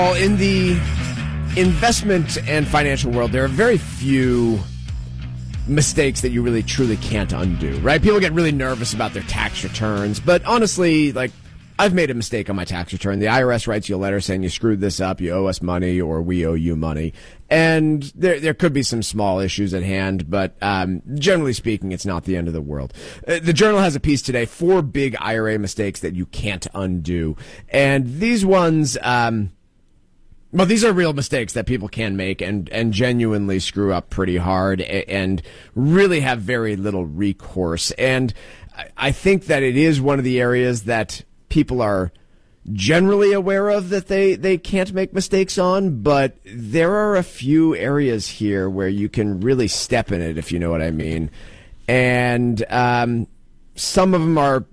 Well, in the investment and financial world, there are very few mistakes that you really truly can't undo, right? People get really nervous about their tax returns, but honestly, like, I've made a mistake on my tax return. The IRS writes you a letter saying you screwed this up, you owe us money, or we owe you money. And there could be some small issues at hand, but generally speaking, it's not the end of the world. The Journal has a piece today, 4 big IRA mistakes that you can't undo. And these ones, well, these are real mistakes that people can make and genuinely screw up pretty hard and really have very little recourse. And I think that it is one of the areas that people are generally aware of that they can't make mistakes on, but there are a few areas here where you can really step in it, if you know what I mean. And some of them are